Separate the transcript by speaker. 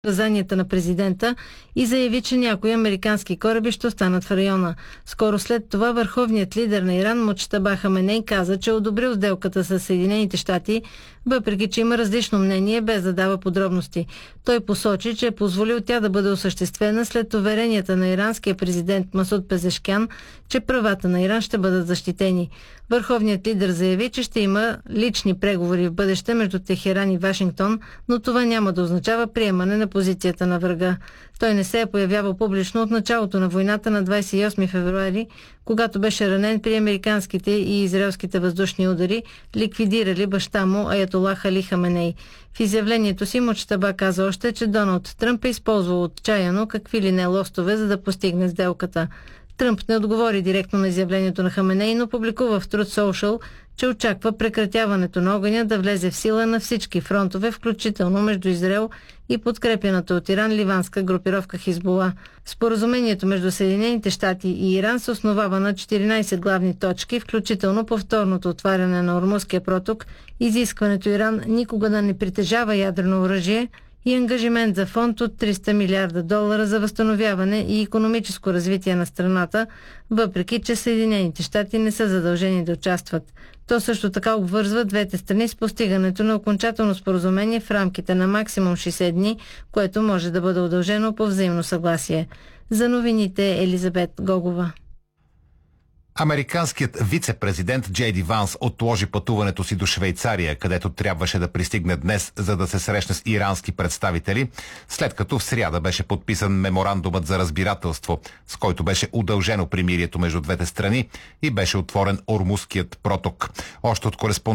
Speaker 1: указанията на президента и заяви, че някои американски кораби ще останат в района. Скоро след това върховният лидер на Иран Муджтаба Хаменей каза, че е одобрил сделката с Съединените щати, въпреки че има различно мнение, без да дава подробности. Той посочи, че е позволил тя да бъде осъществена след уверенията на иранския президент Масуд Пезешкян, че правата на Иран ще бъдат защитени. Върховният лидер заяви, че ще има лични преговори в бъдеще между Техеран и Вашингтон, но това няма да означава приемане на позицията на врага. Той не се е появявал публично от началото на войната на 28 февруари, когато беше ранен при американските и израелските въздушни удари, ликвидирали баща му Аятолах Али Хаменей. В изявлението си Муджтаба каза още, че Доналд Тръмп е използвал отчаяно какви ли не лостове, за да постигне сделката. Тръмп не отговори директно на изявлението на Хаменей, но публикува в Truth Social, че очаква прекратяването на огъня да влезе в сила на всички фронтове, включително между Израел и подкрепяната от Иран ливанска групировка Хизбула. Споразумението между Съединените щати и Иран се основава на 14 главни точки, включително повторното отваряне на Ормузския проток, изискването Иран никога да не притежава ядрено оръжие и ангажимент за фонд от $300 милиарда за възстановяване и икономическо развитие на страната, въпреки че Съединените щати не са задължени да участват. То също така обвързва двете страни с постигането на окончателно споразумение в рамките на максимум 60 дни, което може да бъде удължено по взаимно съгласие. За новините Елизабет Гогова.
Speaker 2: Американският вице-президент Джей Ди Ванс отложи пътуването си до Швейцария, където трябваше да пристигне днес, за да се срещне с ирански представители, след като в сряда беше подписан меморандумът за разбирателство, с който беше удължено примирието между двете страни и беше отворен Ормузският проток. Още от